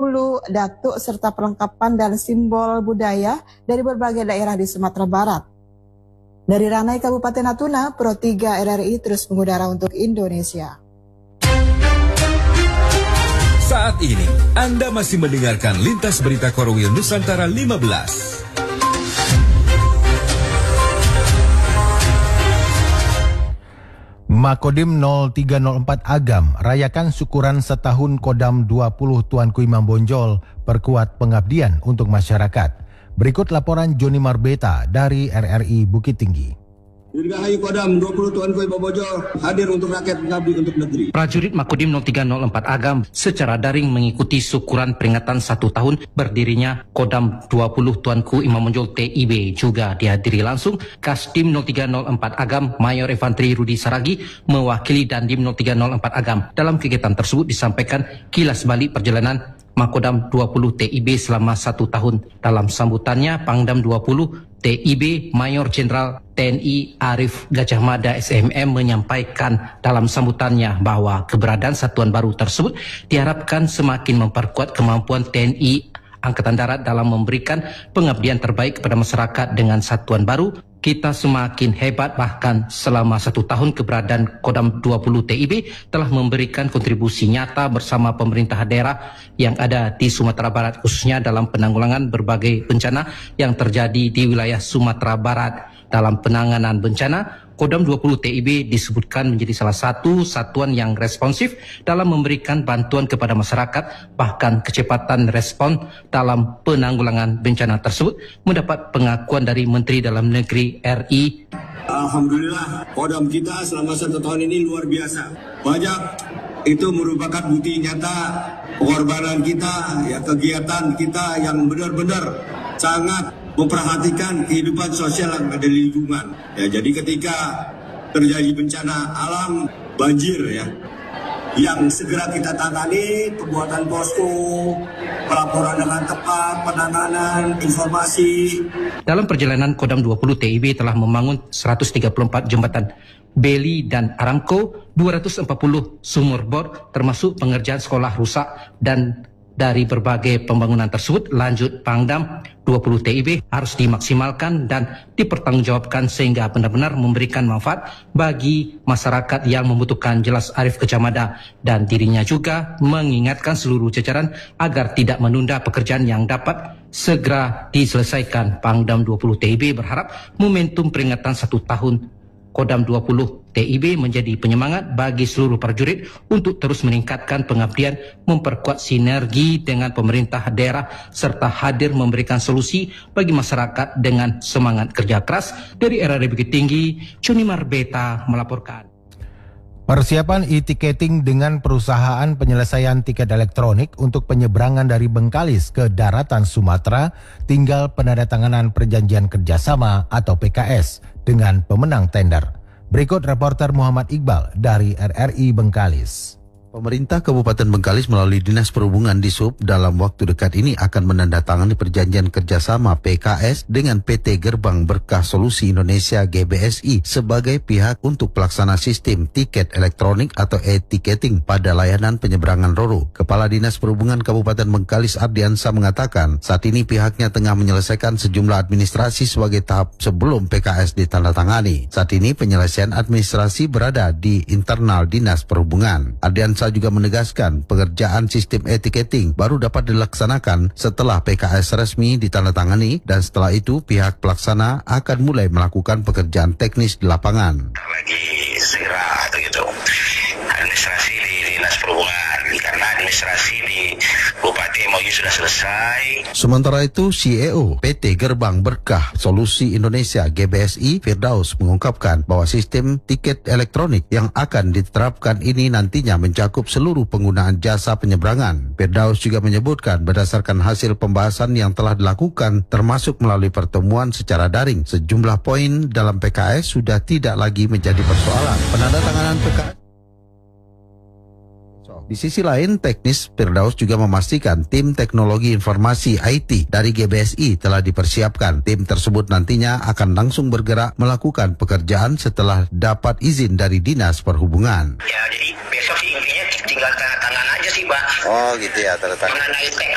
hulu, datuk serta perlengkapan dan simbol budaya dari berbagai daerah di Sumatera Barat. Dari Ranai Kabupaten Natuna, Pro 3 RRI terus mengudara untuk Indonesia. Saat ini, Anda masih mendengarkan Lintas Berita Korwil Nusantara 15. Makodim 0304 Agam rayakan syukuran setahun Kodam 20 Tuanku Imam Bonjol, perkuat pengabdian untuk masyarakat. Berikut laporan Joni Marbeta dari RRI Bukit Tinggi. Dirgahayu Kodam 20 Tuanku Imam Bonjol hadir untuk rakyat mengabdi untuk negeri. Prajurit Makodim 0304 Agam secara daring mengikuti syukuran peringatan 1 tahun berdirinya Kodam 20 Tuanku Imam Bonjol TIB. Juga dihadiri langsung Kasdim 0304 Agam Mayor Infanteri Rudi Saragi mewakili Dandim 0304 Agam. Dalam kegiatan tersebut disampaikan kilas balik perjalanan Makodam 20 TIB selama 1 tahun. Dalam sambutannya, Pangdam 20 TIB Mayor Jenderal TNI Arif Gajah Mada SMM menyampaikan dalam sambutannya bahwa keberadaan satuan baru tersebut diharapkan semakin memperkuat kemampuan TNI Angkatan Darat dalam memberikan pengabdian terbaik kepada masyarakat. Dengan satuan baru, kita semakin hebat. Bahkan selama 1 tahun keberadaan Kodam 20 TIB telah memberikan kontribusi nyata bersama pemerintah daerah yang ada di Sumatera Barat, khususnya dalam penanggulangan berbagai bencana yang terjadi di wilayah Sumatera Barat. Dalam penanganan bencana, Kodam 20 TIB disebutkan menjadi salah satu satuan yang responsif dalam memberikan bantuan kepada masyarakat. Bahkan kecepatan respon dalam penanggulangan bencana tersebut mendapat pengakuan dari Menteri Dalam Negeri RI. Alhamdulillah, Kodam kita selama 1 tahun ini luar biasa. Banyak itu merupakan bukti nyata pengorbanan kita, ya, kegiatan kita yang benar-benar sangat memperhatikan kehidupan sosial yang ada di lingkungan. Ya, jadi ketika terjadi bencana alam, banjir, ya, yang segera kita tangani, pembuatan posko, pelaporan dengan tepat, penanganan, informasi. Dalam perjalanan, Kodam 20 TIB telah membangun 134 jembatan Beli dan Aramco, 240 sumur bor, termasuk pengerjaan sekolah rusak. Dan dari berbagai pembangunan tersebut, lanjut Pangdam 20 TIB harus dimaksimalkan dan dipertanggungjawabkan sehingga benar-benar memberikan manfaat bagi masyarakat yang membutuhkan. Jelas Arif Gajah Mada, dan dirinya juga mengingatkan seluruh jajaran agar tidak menunda pekerjaan yang dapat segera diselesaikan. Pangdam 20 TIB berharap momentum peringatan 1 tahun Kodam 20 TIB menjadi penyemangat bagi seluruh prajurit untuk terus meningkatkan pengabdian, memperkuat sinergi dengan pemerintah daerah, serta hadir memberikan solusi bagi masyarakat dengan semangat kerja keras. Dari RRI Bukit Tinggi, Joni Marbeta melaporkan. Persiapan e-ticketing dengan perusahaan penyelesaian tiket elektronik untuk penyeberangan dari Bengkalis ke daratan Sumatera tinggal penandatanganan perjanjian kerjasama atau PKS dengan pemenang tender. Berikut reporter Muhammad Iqbal dari RRI Bengkalis. Pemerintah Kabupaten Bengkalis melalui Dinas Perhubungan Dishub dalam waktu dekat ini akan menandatangani perjanjian kerjasama PKS dengan PT Gerbang Berkah Solusi Indonesia GBSI sebagai pihak untuk pelaksana sistem tiket elektronik atau e-ticketing pada layanan penyeberangan Roro. Kepala Dinas Perhubungan Kabupaten Bengkalis Ardiansa mengatakan saat ini pihaknya tengah menyelesaikan sejumlah administrasi sebagai tahap sebelum PKS ditandatangani. Saat ini penyelesaian administrasi berada di internal Dinas Perhubungan. Ardiansa juga menegaskan pengerjaan sistem e-ticketing baru dapat dilaksanakan setelah PKS resmi ditandatangani, dan setelah itu pihak pelaksana akan mulai melakukan pekerjaan teknis di lapangan. Lagi segera atau gitu administrasi di Dinas Perhubungan, karena administrasi di Bupati MOU sudah selesai. Sementara itu CEO PT Gerbang Berkah Solusi Indonesia GBSI Firdaus mengungkapkan bahwa sistem tiket elektronik yang akan diterapkan ini nantinya mencakup seluruh penggunaan jasa penyeberangan. Firdaus juga menyebutkan berdasarkan hasil pembahasan yang telah dilakukan termasuk melalui pertemuan secara daring, sejumlah poin dalam PKS sudah tidak lagi menjadi persoalan. Penandatanganan PKS. Di sisi lain, teknis Firdaus juga memastikan tim teknologi informasi IT dari GBSI telah dipersiapkan. Tim tersebut nantinya akan langsung bergerak melakukan pekerjaan setelah dapat izin dari Dinas Perhubungan. Ya, jadi besok sih intinya tinggal tanda tangan aja sih, Pak. Oh gitu ya, tanda tangan.